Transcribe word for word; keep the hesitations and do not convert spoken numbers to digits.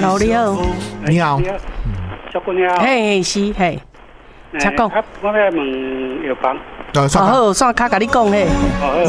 Hello， 你好。 你好。 小姑娘。 嘿，是嘿。请讲。 我要问药房。 呃， 好，好，煞卡甲你讲嘿。